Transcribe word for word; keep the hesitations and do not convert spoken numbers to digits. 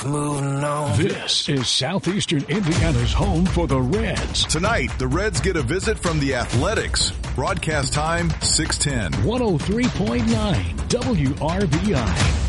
Moving on. This is Southeastern Indiana's home for the Reds. Tonight, the Reds get a visit from the Athletics. Broadcast time, six ten. one oh three point nine W R B I.